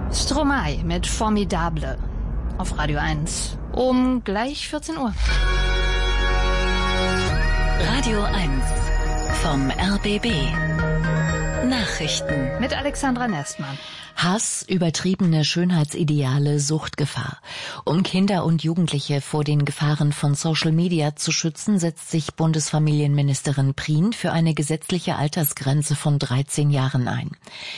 Stromae mit Formidable auf Radio 1 um gleich 14 Uhr. Radio 1 vom RBB. Nachrichten mit Alexandra Nestmann. Hass, übertriebene Schönheitsideale, Suchtgefahr. Um Kinder und Jugendliche vor den Gefahren von Social Media zu schützen, setzt sich Bundesfamilienministerin Prien für eine gesetzliche Altersgrenze von 13 Jahren ein.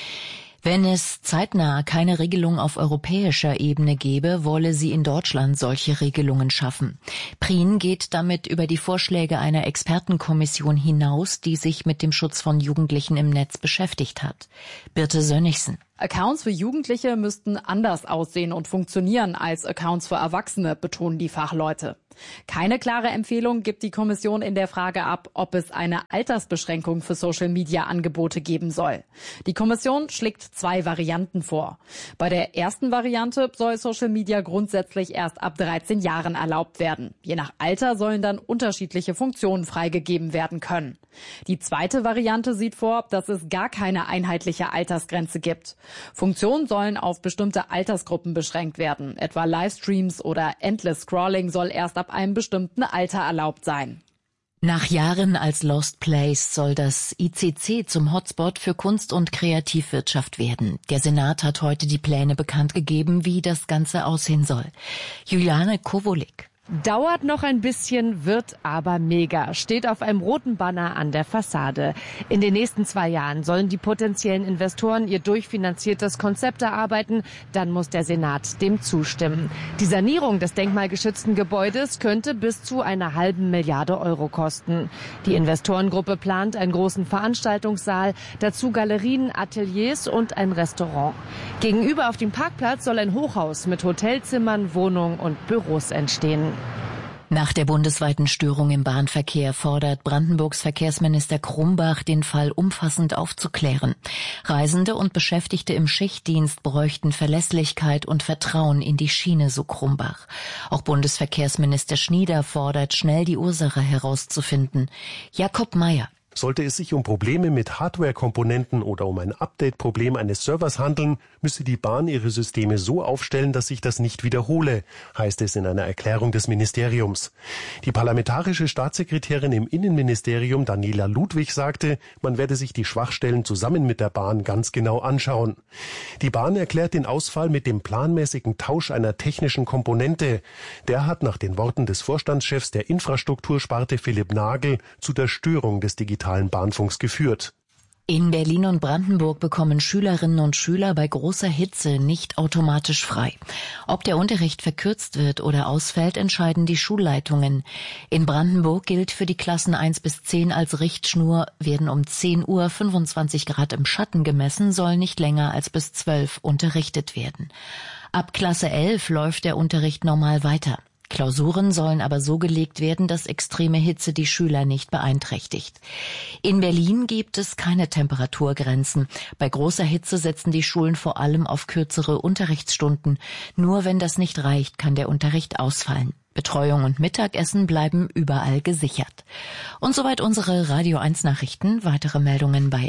Wenn es zeitnah keine Regelung auf europäischer Ebene gäbe, wolle sie in Deutschland solche Regelungen schaffen. Prien geht damit über die Vorschläge einer Expertenkommission hinaus, die sich mit dem Schutz von Jugendlichen im Netz beschäftigt hat. Birte Sönnigsen. Accounts für Jugendliche müssten anders aussehen und funktionieren als Accounts für Erwachsene, betonen die Fachleute. Keine klare Empfehlung gibt die Kommission in der Frage ab, ob es eine Altersbeschränkung für Social-Media-Angebote geben soll. Die Kommission schlägt 2 Varianten vor. Bei der ersten Variante soll Social Media grundsätzlich erst ab 13 Jahren erlaubt werden. Je nach Alter sollen dann unterschiedliche Funktionen freigegeben werden können. Die zweite Variante sieht vor, dass es gar keine einheitliche Altersgrenze gibt. Funktionen sollen auf bestimmte Altersgruppen beschränkt werden. Etwa Livestreams oder Endless Scrolling soll erst ab einem bestimmten Alter erlaubt sein. Nach Jahren als Lost Place soll das ICC zum Hotspot für Kunst- und Kreativwirtschaft werden. Der Senat hat heute die Pläne bekannt gegeben, wie das Ganze aussehen soll. Juliane Kowolik. Dauert noch ein bisschen, wird aber mega, steht auf einem roten Banner an der Fassade. In den nächsten 2 Jahren sollen die potenziellen Investoren ihr durchfinanziertes Konzept erarbeiten, dann muss der Senat dem zustimmen. Die Sanierung des denkmalgeschützten Gebäudes könnte bis zu 1,5 Milliarde Euro kosten. Die Investorengruppe plant einen großen Veranstaltungssaal, dazu Galerien, Ateliers und ein Restaurant. Gegenüber auf dem Parkplatz soll ein Hochhaus mit Hotelzimmern, Wohnungen und Büros entstehen. Nach der bundesweiten Störung im Bahnverkehr fordert Brandenburgs Verkehrsminister Krumbach, den Fall umfassend aufzuklären. Reisende und Beschäftigte im Schichtdienst bräuchten Verlässlichkeit und Vertrauen in die Schiene, so Krumbach. Auch Bundesverkehrsminister Schnieder fordert, schnell die Ursache herauszufinden. Jakob Mayer. Sollte es sich um Probleme mit Hardware-Komponenten oder um ein Update-Problem eines Servers handeln, müsse die Bahn ihre Systeme so aufstellen, dass sich das nicht wiederhole, heißt es in einer Erklärung des Ministeriums. Die parlamentarische Staatssekretärin im Innenministerium Daniela Ludwig sagte, man werde sich die Schwachstellen zusammen mit der Bahn ganz genau anschauen. Die Bahn erklärt den Ausfall mit dem planmäßigen Tausch einer technischen Komponente. Der hat nach den Worten des Vorstandschefs der Infrastruktursparte Philipp Nagel zu der Störung des digitalen Bahnfunks geführt. In Berlin und Brandenburg bekommen Schülerinnen und Schüler bei großer Hitze nicht automatisch frei. Ob der Unterricht verkürzt wird oder ausfällt, entscheiden die Schulleitungen. In Brandenburg gilt für die Klassen 1 bis 10 als Richtschnur, werden um 10 Uhr 25 Grad im Schatten gemessen, soll nicht länger als bis 12 unterrichtet werden. Ab Klasse 11 läuft der Unterricht normal weiter. Klausuren sollen aber so gelegt werden, dass extreme Hitze die Schüler nicht beeinträchtigt. In Berlin gibt es keine Temperaturgrenzen. Bei großer Hitze setzen die Schulen vor allem auf kürzere Unterrichtsstunden. Nur wenn das nicht reicht, kann der Unterricht ausfallen. Betreuung und Mittagessen bleiben überall gesichert. Und soweit unsere Radio 1 Nachrichten. Weitere Meldungen bei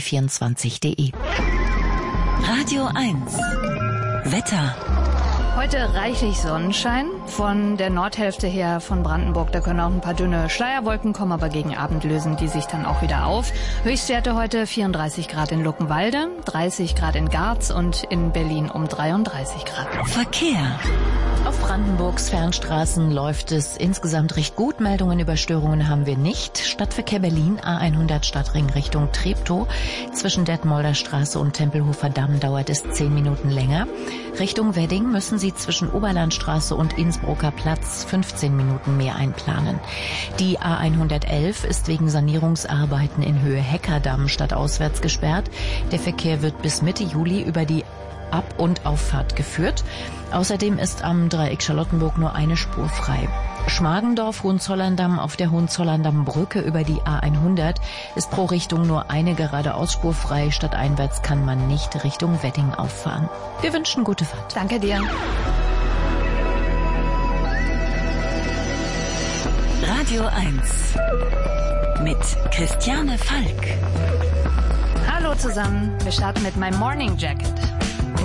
rbb24.de. Radio 1 Wetter. Heute reichlich Sonnenschein. Von der Nordhälfte her von Brandenburg, da können auch ein paar dünne Schleierwolken kommen, aber gegen Abend lösen die sich dann auch wieder auf. Höchstwerte heute 34 Grad in Luckenwalde, 30 Grad in Garz und in Berlin um 33 Grad. Verkehr. Auf Brandenburgs Fernstraßen läuft es insgesamt recht gut. Meldungen über Störungen haben wir nicht. Stadtverkehr Berlin, A100 Stadtring Richtung Treptow. Zwischen Detmolder Straße und Tempelhofer Damm dauert es 10 Minuten länger. Richtung Wedding müssen Sie zwischen Oberlandstraße und Innsbrucker Platz 15 Minuten mehr einplanen. Die A111 ist wegen Sanierungsarbeiten in Höhe Heckerdamm stadtauswärts gesperrt. Der Verkehr wird bis Mitte Juli über die Ab- und Auffahrt geführt. Außerdem ist am Dreieck Charlottenburg nur eine Spur frei. Schmargendorf, Hohenzollern-Damm auf der Hohenzollern-Damm-Brücke über die A100 ist pro Richtung nur eine geradeausspur frei. Stadteinwärts kann man nicht Richtung Wedding auffahren. Wir wünschen gute Fahrt. Danke dir. Radio 1 mit Christiane Falk. Hallo zusammen, wir starten mit My Morning Jacket.